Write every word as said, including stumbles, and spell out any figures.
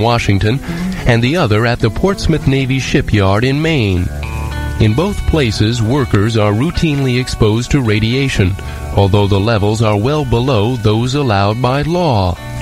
Washington, and the other at the Portsmouth Navy Shipyard in Maine. In both places, workers are routinely exposed to radiation, although the levels are well below those allowed by law.